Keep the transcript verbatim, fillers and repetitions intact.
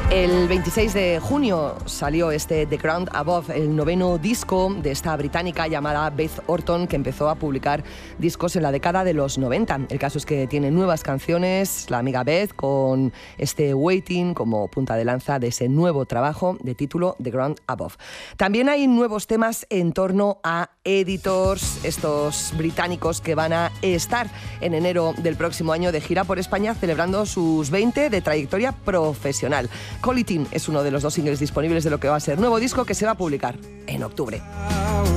El veintiséis de junio salió este The Ground Above, el noveno disco de esta británica llamada Beth Orton, que empezó a publicar discos en la década de los noventa. El caso es que tiene nuevas canciones, la amiga Beth, con este Waiting como punta de lanza de ese nuevo trabajo de título The Ground Above. También hay nuevos temas en torno a Editors, estos británicos que van a estar en enero del próximo año de gira por España celebrando sus veinte de trayectoria profesional. Call It In es uno de los dos singles disponibles de lo que va a ser nuevo disco que se va a publicar en octubre.